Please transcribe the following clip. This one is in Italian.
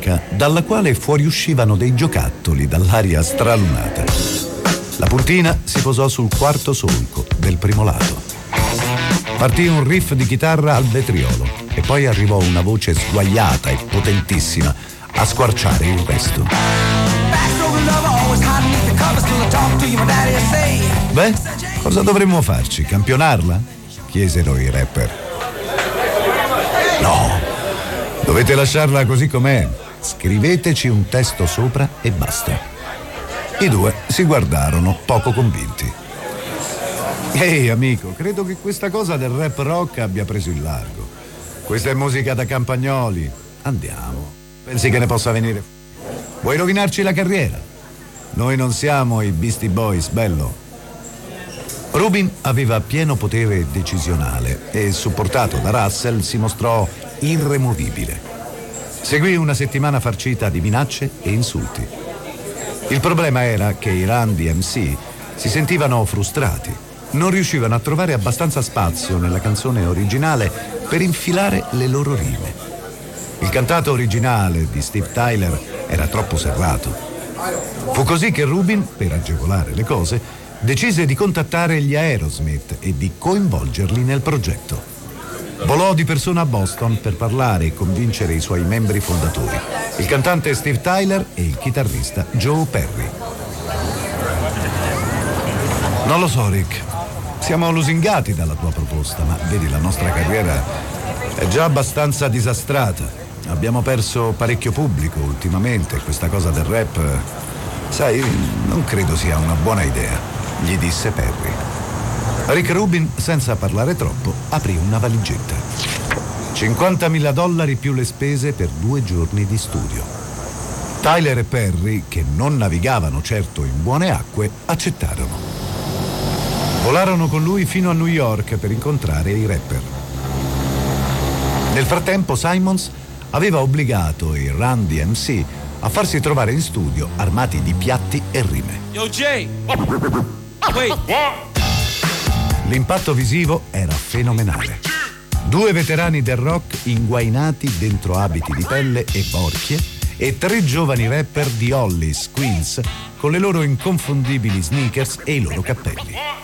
rocca dalla quale fuoriuscivano dei giocattoli dall'aria stralunata. La puntina si posò sul quarto solco del primo lato. Partì un riff di chitarra al vetriolo e poi arrivò una voce sguaiata e potentissima a squarciare il resto. Beh, cosa dovremmo farci? Campionarla? Chiesero i rapper. No, dovete lasciarla così com'è. Scriveteci un testo sopra e basta. I due si guardarono poco convinti. Ehi amico, credo che questa cosa del rap rock abbia preso il largo. Questa è musica da campagnoli. Andiamo. Pensi che ne possa venire? Vuoi rovinarci la carriera? Noi non siamo i Beastie Boys, bello. Rubin aveva pieno potere decisionale e, supportato da Russell, si mostrò irremovibile. Seguì una settimana farcita di minacce e insulti. Il problema era che i Run DMC si sentivano frustrati. Non riuscivano a trovare abbastanza spazio nella canzone originale per infilare le loro rime. Il cantato originale di Steve Tyler era troppo serrato. Fu così che Rubin, per agevolare le cose, decise di contattare gli Aerosmith e di coinvolgerli nel progetto. Volò di persona a Boston per parlare e convincere i suoi membri fondatori, il cantante Steve Tyler e il chitarrista Joe Perry. Non lo so, Rick. Siamo lusingati dalla tua proposta, ma vedi, la nostra carriera è già abbastanza disastrata. Abbiamo perso parecchio pubblico ultimamente. Questa cosa del rap, sai, non credo sia una buona idea, gli disse Perry. Rick Rubin, senza parlare troppo, aprì una valigetta. $50.000 più le spese per 2 giorni di studio. Tyler e Perry, che non navigavano certo in buone acque, accettarono. Volarono con lui fino a New York per incontrare i rapper. Nel frattempo Simons aveva obbligato i Run DMC a farsi trovare in studio armati di piatti e rime. Yo Jay! Wait! L'impatto visivo era fenomenale. 2 veterani del rock inguainati dentro abiti di pelle e borchie e 3 giovani rapper di Hollis, Queens, con le loro inconfondibili sneakers e i loro cappelli.